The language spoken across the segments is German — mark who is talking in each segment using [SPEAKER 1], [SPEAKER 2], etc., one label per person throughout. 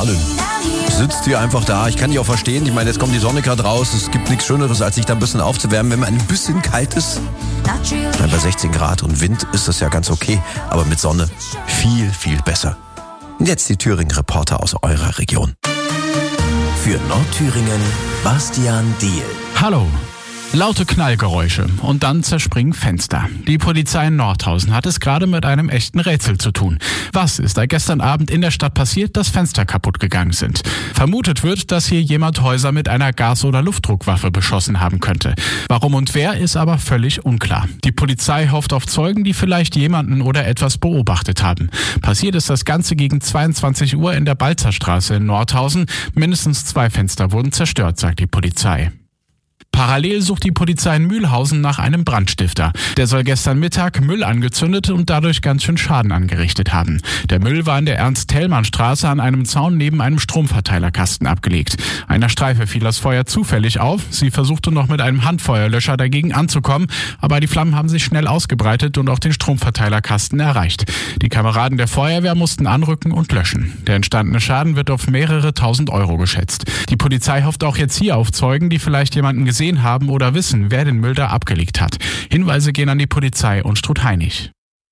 [SPEAKER 1] Marlen. Sitzt hier einfach da. Ich kann dich auch verstehen. Ich meine, jetzt kommt die Sonne gerade raus. Es gibt nichts Schöneres, als sich da ein bisschen aufzuwärmen. Wenn man ein bisschen kalt ist, bei 16 Grad und Wind ist das ja ganz okay. Aber mit Sonne viel, viel besser. Und jetzt die Thüringen-Reporter aus eurer Region.
[SPEAKER 2] Für Nordthüringen, Bastian Diehl.
[SPEAKER 3] Hallo. Laute Knallgeräusche und dann zerspringen Fenster. Die Polizei in Nordhausen hat es gerade mit einem echten Rätsel zu tun. Was ist da gestern Abend in der Stadt passiert, dass Fenster kaputt gegangen sind? Vermutet wird, dass hier jemand Häuser mit einer Gas- oder Luftdruckwaffe beschossen haben könnte. Warum und wer, ist aber völlig unklar. Die Polizei hofft auf Zeugen, die vielleicht jemanden oder etwas beobachtet haben. Passiert ist das Ganze gegen 22 Uhr in der Balzerstraße in Nordhausen. Mindestens 2 Fenster wurden zerstört, sagt die Polizei. Parallel sucht die Polizei in Mühlhausen nach einem Brandstifter. Der soll gestern Mittag Müll angezündet und dadurch ganz schön Schaden angerichtet haben. Der Müll war in der Ernst-Thälmann-Straße an einem Zaun neben einem Stromverteilerkasten abgelegt. Einer Streife fiel das Feuer zufällig auf. Sie versuchte noch mit einem Handfeuerlöscher dagegen anzukommen, aber die Flammen haben sich schnell ausgebreitet und auch den Stromverteilerkasten erreicht. Die Kameraden der Feuerwehr mussten anrücken und löschen. Der entstandene Schaden wird auf mehrere tausend Euro geschätzt. Die Polizei hofft auch jetzt hier auf Zeugen, die vielleicht jemanden gesehen haben oder wissen, wer den Müll da abgelegt hat. Hinweise gehen an die Polizei und Struth-Heinig.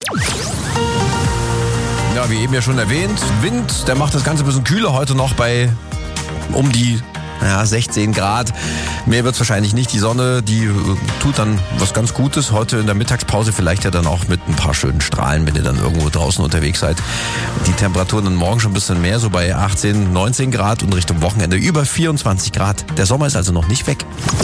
[SPEAKER 1] Ja, wie eben ja schon erwähnt, Wind, der macht das Ganze ein bisschen kühler heute noch bei um die 16 Grad. Mehr wird's wahrscheinlich nicht. Die Sonne, die tut dann was ganz Gutes. Heute in der Mittagspause vielleicht ja dann auch mit ein paar schönen Strahlen, wenn ihr dann irgendwo draußen unterwegs seid. Die Temperaturen dann morgen schon ein bisschen mehr, so bei 18, 19 Grad und Richtung Wochenende über 24 Grad. Der Sommer ist also noch nicht weg.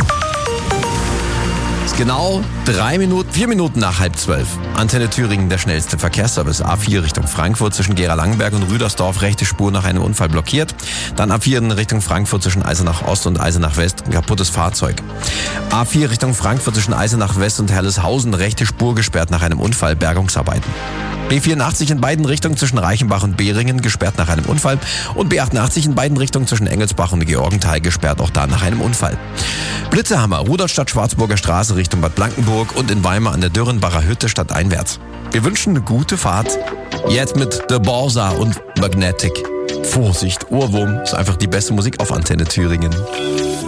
[SPEAKER 1] Genau 4 Minuten nach 11:30. Antenne Thüringen, der schnellste Verkehrsservice. A4 Richtung Frankfurt zwischen Gera-Langenberg und Rüdersdorf, rechte Spur nach einem Unfall blockiert. Dann A4 in Richtung Frankfurt zwischen Eisenach Ost und Eisenach West, ein kaputtes Fahrzeug. A4 Richtung Frankfurt zwischen Eisenach West und Herleshausen, rechte Spur gesperrt nach einem Unfall, Bergungsarbeiten. B84 in beiden Richtungen zwischen Reichenbach und Behringen, gesperrt nach einem Unfall. Und B88 in beiden Richtungen zwischen Engelsbach und Georgenthal, gesperrt auch da nach einem Unfall. Blitzehammer, Rudolstadt-Schwarzburger Straße Richtung Bad Blankenburg und in Weimar an der Dürrenbacher Hütte stadteinwärts. Wir wünschen eine gute Fahrt. Jetzt mit The Borsa und Magnetic. Vorsicht, Ohrwurm ist einfach die beste Musik auf Antenne Thüringen.